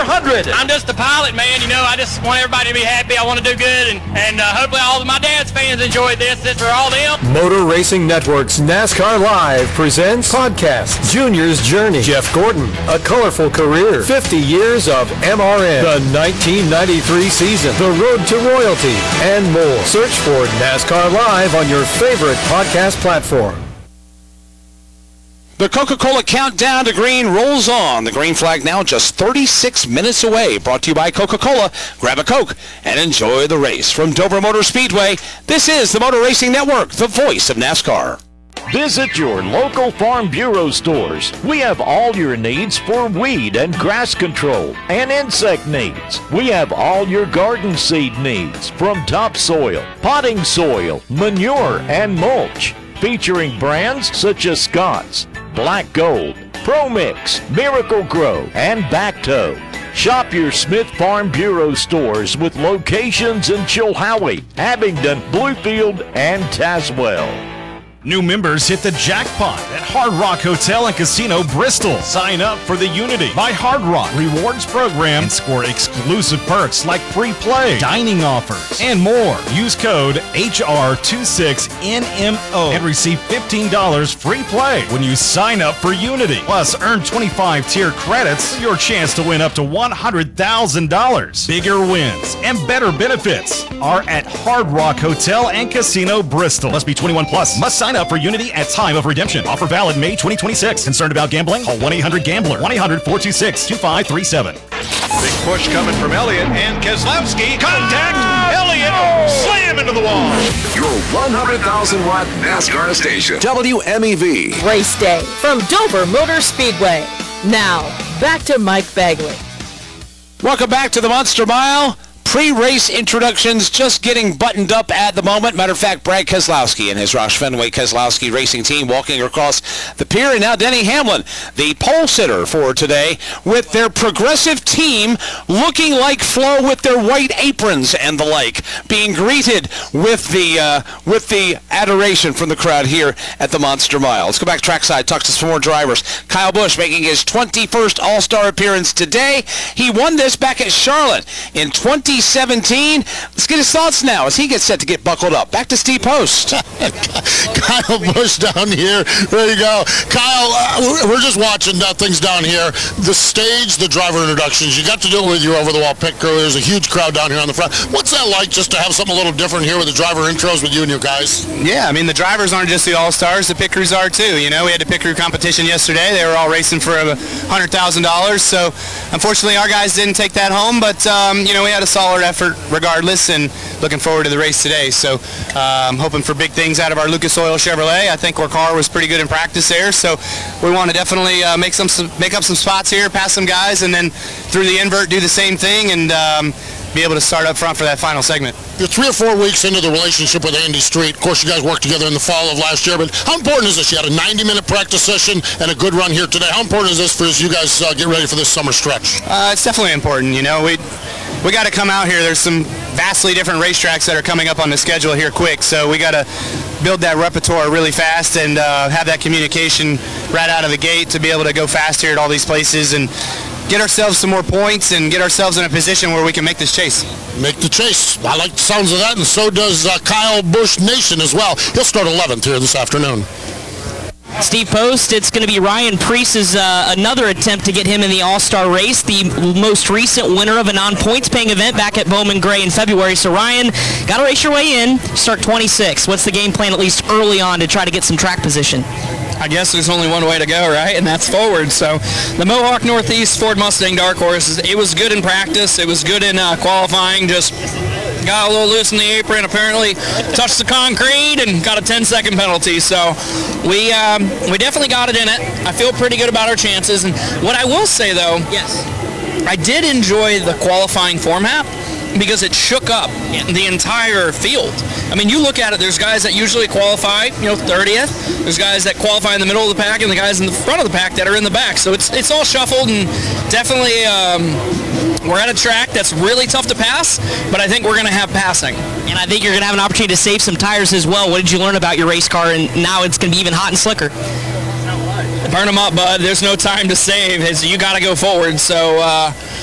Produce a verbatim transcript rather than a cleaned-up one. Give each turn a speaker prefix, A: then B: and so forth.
A: hundred.
B: I'm just a pilot, man. You know, I just want everybody to be happy. I want to do good, and, and uh, hopefully all of my dad's fans enjoyed this. This for all them.
A: Motor Racing Network's NASCAR Live presents podcast Junior's Journey. Jeff Gordon, a colorful career, fifty years of M R N, the nineteen ninety-three season, the road to royalty, and more. Search for NASCAR Live on your favorite podcast platform.
C: The Coca-Cola countdown to green rolls on. The green flag now just thirty-six minutes away. Brought to you by Coca-Cola. Grab a Coke and enjoy the race. From Dover Motor Speedway, this is the Motor Racing Network, the voice of NASCAR.
D: Visit your local Farm Bureau stores. We have all your needs for weed and grass control and insect needs. We have all your garden seed needs, from topsoil, potting soil, manure, and mulch. Featuring brands such as Scott's, Black Gold, Pro Mix, Miracle Grow, and Bacto. Shop your Smith Farm Bureau stores with locations in Chilhowie, Abingdon, Bluefield, and Tazewell.
E: New members hit the jackpot at Hard Rock Hotel and Casino, Bristol. Sign up for the Unity by Hard Rock Rewards program and score exclusive perks like free play, dining offers, and more. Use code H R twenty-six N M O and receive fifteen dollars free play when you sign up for Unity. Plus, earn twenty-five tier credits for your chance to win up to one hundred thousand dollars. Bigger wins and better benefits are at Hard Rock Hotel and Casino, Bristol. Must be twenty-one plus. Must sign up for Unity at time of redemption. Offer valid May twenty twenty-six. Concerned about gambling? Call one eight hundred gambler. one eight hundred four two six two five three seven.
F: Big push coming from Elliott and Keselowski. Contact! Elliott slam into the wall.
G: Your one hundred thousand watt NASCAR station. W M E V.
H: Race day from Dover Motor Speedway. Now, back to Mike Bagley.
C: Welcome back to the Monster Mile. Pre-race introductions just getting buttoned up at the moment. Matter of fact, Brad Keselowski and his Roush Fenway Keselowski Racing team walking across the pier. And now Denny Hamlin, the pole sitter for today, with their progressive team looking like Flo with their white aprons and the like, being greeted with the uh, with the adoration from the crowd here at the Monster Mile. Let's go back trackside, talk to some more drivers. Kyle Busch making his twenty-first All-Star appearance today. He won this back at Charlotte in twenty seventeen. Let's get his thoughts now as he gets set to get buckled up. Back to Steve Post.
I: Kyle Busch down here. There you go. Kyle, uh, we're just watching uh, things down here. The stage, the driver introductions, you got to do it with your over-the-wall pit crew. There's a huge crowd down here on the front. What's that like just to have something a little different here with the driver intros with you and your guys?
J: Yeah, I mean, the drivers aren't just the all-stars. The pit crews are too. You know, we had a pit crew competition yesterday. They were all racing for one hundred thousand dollars. So, unfortunately, our guys didn't take that home. But, um, you know, we had a solid effort regardless, and looking forward to the race today. So um, hoping for big things out of our Lucas Oil Chevrolet. I think our car was pretty good in practice there, so we want to definitely uh, make some, some make up some spots here, pass some guys, and then through the invert do the same thing and um, be able to start up front for that final segment.
I: You're three or four weeks into the relationship with Andy Street. Of course, you guys worked together in the fall of last year, but how important is this? You had a ninety minute practice session and a good run here today. How important is this for as you guys uh, get ready for this summer stretch?
J: Uh, it's definitely important. You know, we we got to come out here. There's some vastly different racetracks that are coming up on the schedule here quick, so we got to build that repertoire really fast and uh, have that communication right out of the gate to be able to go fast here at all these places and get ourselves some more points and get ourselves in a position where we can make this chase.
I: Make the chase. I like the sounds of that, and so does uh, Kyle Busch Nation as well. He'll start eleventh here this afternoon.
K: Steve Post, it's going to be Ryan Preece's uh, another attempt to get him in the All-Star race, the most recent winner of a non-points paying event back at Bowman Gray in February. So Ryan, got to race your way in, start twenty-six. What's the game plan at least early on to try to get some track position?
B: I guess there's only one way to go, right? And that's forward. So the Mohawk Northeast Ford Mustang Dark Horse, it was good in practice. It was good in uh, qualifying. Just got a little loose in the apron, apparently touched the concrete and got a ten second penalty. So we um, we definitely got it in it. I feel pretty good about our chances. And what I will say, though,
K: yes,
B: I did enjoy the qualifying format because it shook up the entire field. I mean, you look at it, there's guys that usually qualify, you know, thirtieth. There's guys that qualify in the middle of the pack and the guys in the front of the pack that are in the back. So it's it's all shuffled, and definitely um, we're at a track that's really tough to pass, but I think we're going to have passing.
K: And I think you're going to have an opportunity to save some tires as well. What did you learn about your race car, and now it's going to be even hot and slicker?
B: Burn them up, bud. There's no time to save. You got to go forward. So uh,